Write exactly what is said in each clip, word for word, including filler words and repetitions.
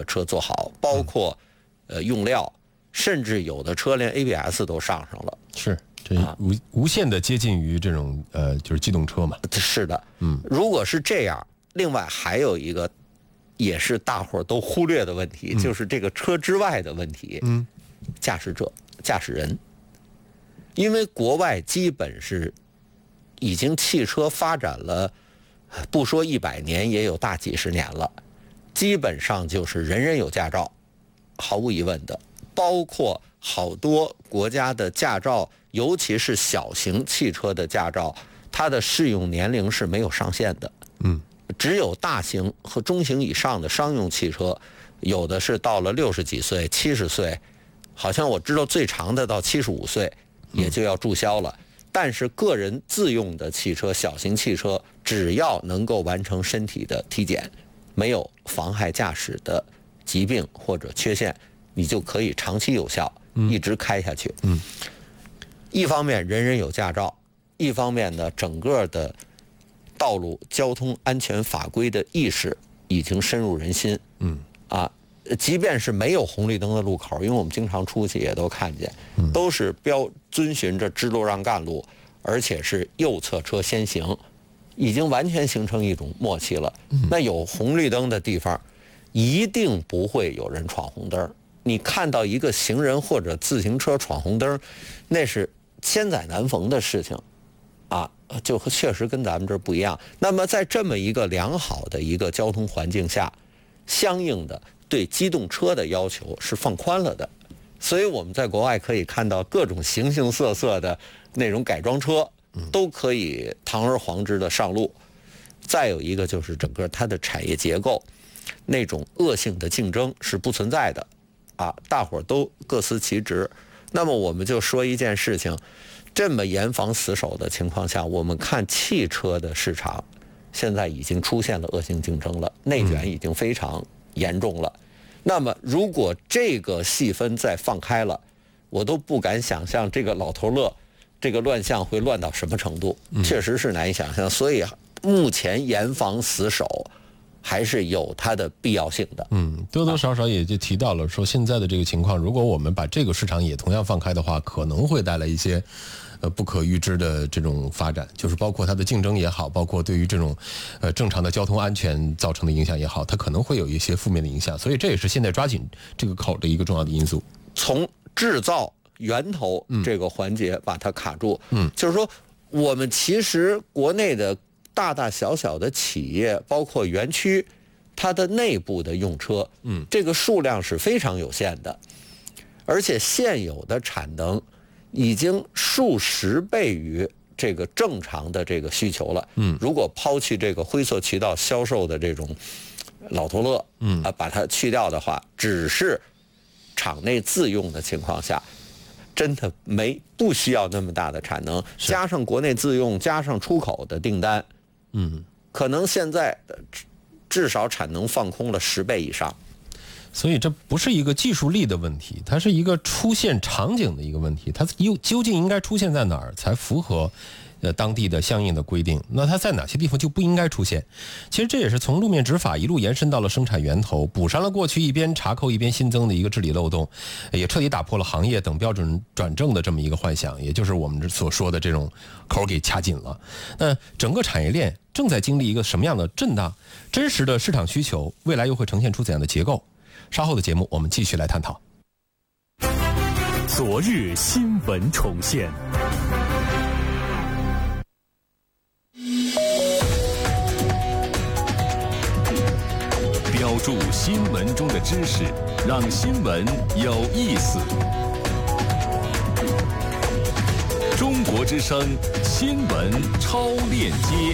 车做好，包括呃用料，甚至有的车连 A B S 都上上了。 是，这无、啊、无限的接近于这种呃就是机动车嘛。 是的，嗯，如果是这样，另外还有一个也是大伙儿都忽略的问题，嗯、就是这个车之外的问题，嗯，驾驶者、驾驶人，因为国外基本是已经汽车发展了，不说一百年，也有大几十年了，基本上就是人人有驾照，毫无疑问的，包括好多国家的驾照，尤其是小型汽车的驾照，它的适用年龄是没有上限的，嗯。只有大型和中型以上的商用汽车，有的是到了六十几岁、七十岁，好像我知道最长的到七十五岁也就要注销了。但是个人自用的汽车、小型汽车，只要能够完成身体的体检，没有妨害驾驶的疾病或者缺陷，你就可以长期有效一直开下去。嗯，一方面人人有驾照，一方面呢，整个的道路交通安全法规的意识已经深入人心。嗯，啊，即便是没有红绿灯的路口，因为我们经常出去也都看见，都是标遵循着支路让干路，而且是右侧车先行，已经完全形成一种默契了。那有红绿灯的地方，一定不会有人闯红灯。你看到一个行人或者自行车闯红灯，那是千载难逢的事情。啊，就确实跟咱们这儿不一样。那么在这么一个良好的一个交通环境下，相应的对机动车的要求是放宽了的。所以我们在国外可以看到各种形形色色的那种改装车，都可以堂而皇之的上路。再有一个就是整个它的产业结构，那种恶性的竞争是不存在的，啊，大伙儿都各司其职。那么我们就说一件事情。这么严防死守的情况下，我们看汽车的市场现在已经出现了恶性竞争了，内卷已经非常严重了。那么如果这个细分再放开了，我都不敢想象这个老头乐这个乱象会乱到什么程度，确实是难以想象。所以目前严防死守还是有它的必要性的。 嗯，多多少少也就提到了说，现在的这个情况，如果我们把这个市场也同样放开的话，可能会带来一些呃不可预知的这种发展，就是包括它的竞争也好，包括对于这种呃正常的交通安全造成的影响也好，它可能会有一些负面的影响。所以这也是现在抓紧这个口的一个重要的因素。 从制造源头这个环节把它卡住，嗯，就是说我们其实国内的大大小小的企业，包括园区，它的内部的用车，嗯，这个数量是非常有限的，而且现有的产能已经数十倍于这个正常的这个需求了。嗯，如果抛弃这个灰色渠道销售的这种老头乐，嗯啊，把它去掉的话，只是厂内自用的情况下，真的没不需要那么大的产能，加上国内自用，加上出口的订单。嗯，可能现在至少产能放空了十倍以上， 所以这不是一个技术力的问题，它是一个出现场景的一个问题。它又究竟应该出现在哪儿才符合呃当地的相应的规定？那它在哪些地方就不应该出现？其实这也是从路面执法一路延伸到了生产源头，补上了过去一边查扣一边新增的一个治理漏洞，也彻底打破了行业等标准转正的这么一个幻想，也就是我们所说的这种口给掐紧了。那整个产业链正在经历一个什么样的震荡？真实的市场需求未来又会呈现出怎样的结构？稍后的节目我们继续来探讨。 昨日新闻重现，标注新闻中的知识，让新闻有意思。中国之声新闻超链接。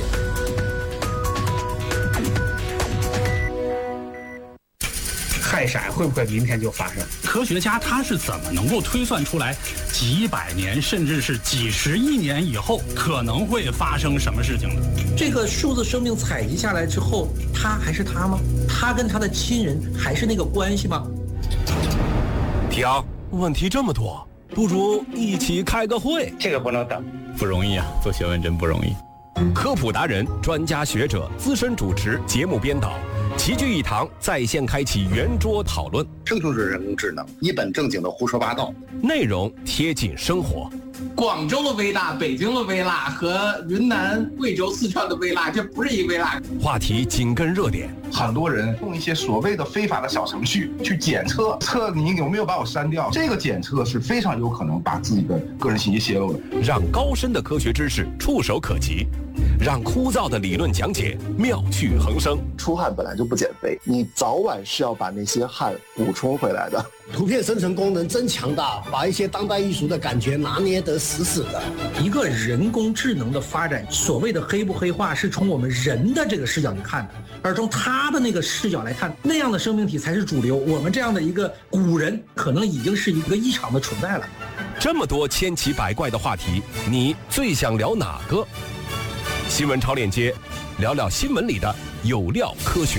氦闪会不会明天就发生？ 科学家他是怎么能够推算出来几百年甚至是几十亿年以后可能会发生什么事情的？ 这个数字生命采集下来之后，他还是他吗？他跟他的亲人还是那个关系吗？ 停，问题这么多，不如一起开个会。 这个不能等， 不容易啊，做学问真不容易。 科普达人、专家学者、资深主持、节目编导， 齐聚一堂，在线开启圆桌讨论， 生就是人工智能，一本正经的胡说八道， 内容贴近生活。 广州的微辣、北京的微辣和云南、贵州、四川的微辣，这不是一微辣。 话题紧跟热点， 很多人用一些所谓的非法的小程序去检测，测你有没有把我删掉。这个检测是非常有可能把自己的个人信息泄露的。 让高深的科学知识触手可及，让枯燥的理论讲解妙趣横生。 出汗本来就不减肥，你早晚是要把那些汗补充回来的。 图片生成功能真强大，把一些当代艺术的感觉拿捏得死死的。 一个人工智能的发展，所谓的黑不黑化，是从我们人的这个视角去看的，而从他的那个视角来看，那样的生命体才是主流。我们这样的一个古人，可能已经是一个异常的存在了。 这么多千奇百怪的话题，你最想聊哪个？新闻超链接，聊聊新闻里的有料科学。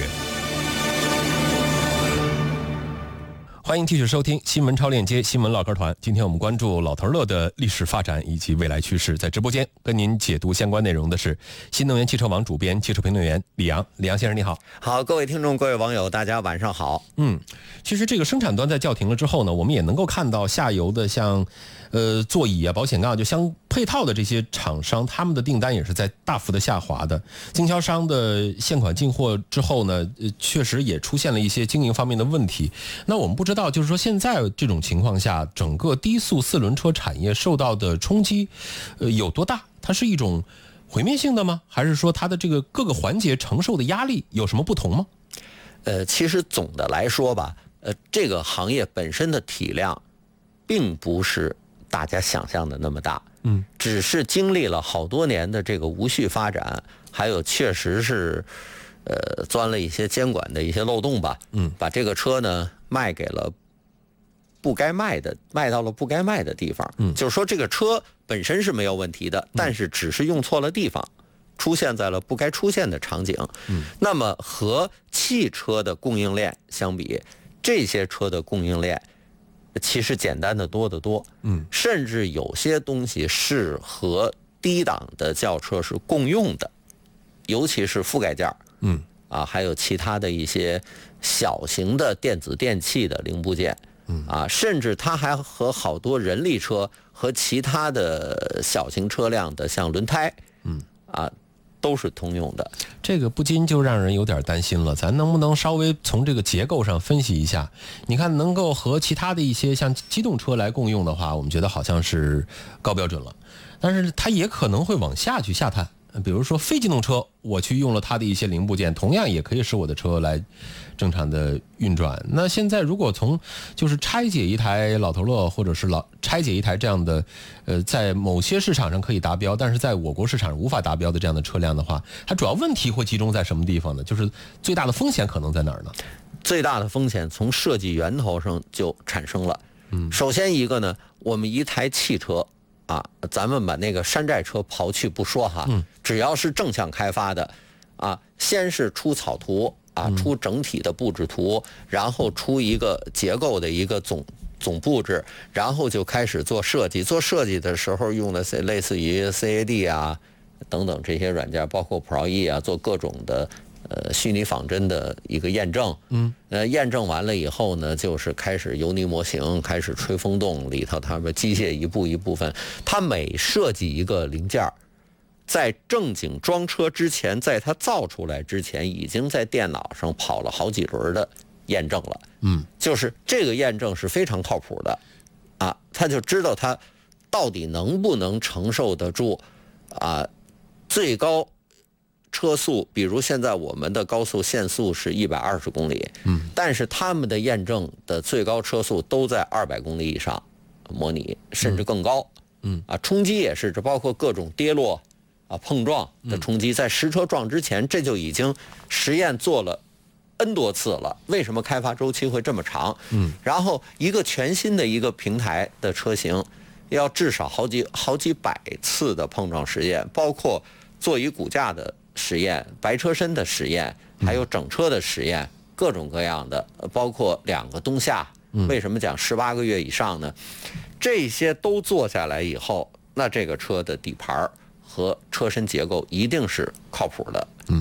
欢迎继续收听新闻超链接新闻唠嗑团。今天我们关注老头乐的历史发展以及未来趋势。在直播间跟您解读相关内容的是新能源汽车网主编、汽车评论员李阳。李阳先生你好。 好，各位听众、各位网友，大家晚上好。 嗯，其实这个生产端在叫停了之后呢，我们也能够看到下游的像呃座椅啊、保险杠就相配套的这些厂商，他们的订单也是在大幅的下滑的。经销商的现款进货之后呢，呃，确实也出现了一些经营方面的问题。那我们不知道，就是说现在这种情况下，整个低速四轮车产业受到的冲击，呃，有多大？它是一种毁灭性的吗？还是说它的这个各个环节承受的压力有什么不同吗？ 呃，其实总的来说吧，呃，这个行业本身的体量，并不是大家想象的那么大。嗯，只是经历了好多年的这个无序发展，还有确实是，呃，钻了一些监管的一些漏洞吧。嗯，把这个车呢卖给了不该卖的，卖到了不该卖的地方。嗯，就是说这个车本身是没有问题的，但是只是用错了地方，出现在了不该出现的场景。嗯，那么和汽车的供应链相比，这些车的供应链其实简单的多得多。嗯，甚至有些东西是和低档的轿车是共用的，尤其是覆盖件。嗯，啊，还有其他的一些小型的电子电器的零部件。嗯，啊，甚至它还和好多人力车和其他的小型车辆的像轮胎，嗯，啊，都是通用的。 这个不禁就让人有点担心了，咱能不能稍微从这个结构上分析一下？你看，能够和其他的一些像机动车来共用的话，我们觉得好像是高标准了，但是它也可能会往下去下探。比如说非机动车，我去用了它的一些零部件，同样也可以使我的车来正常的运转。那现在如果从就是拆解一台老头乐，或者是老拆解一台这样的，呃，在某些市场上可以达标，但是在我国市场上无法达标的这样的车辆的话，它主要问题会集中在什么地方呢？就是最大的风险可能在哪儿呢？ 最大的风险从设计源头上就产生了。嗯，首先一个呢，我们一台汽车。啊，咱们把那个山寨车刨去不说哈，嗯，只要是正向开发的，啊，先是出草图啊，出整体的布置图，然后出一个结构的一个总总布置，然后就开始做设计。做设计的时候用的类似于 C A D 啊等等这些软件，包括 Pro E 啊，做各种的。呃，虚拟仿真的一个验证，嗯，呃，验证完了以后呢，就是开始油泥模型，开始吹风洞里头，它们机械一步一部分，它每设计一个零件，在正经装车之前，在它造出来之前，已经在电脑上跑了好几轮的验证了，嗯，就是这个验证是非常靠谱的，啊，他就知道它到底能不能承受得住，啊，最高。车速，比如现在我们的高速限速是一百二十公里，嗯，但是他们的验证的最高车速都在二百公里以上，模拟甚至更高，嗯，啊，冲击也是，这包括各种跌落啊、碰撞的冲击，在实车撞之前，这就已经实验做了 N 多次了。为什么开发周期会这么长？嗯，然后一个全新的一个平台的车型，要至少好几好几百次的碰撞实验，包括座椅骨架的。实验、白车身的实验，还有整车的实验，各种各样的，包括两个冬夏。为什么讲十八个月以上呢？这些都做下来以后，那这个车的底盘和车身结构一定是靠谱的。嗯，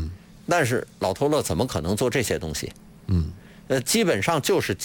但是老托勒怎么可能做这些东西？ 嗯， 呃，基本上就是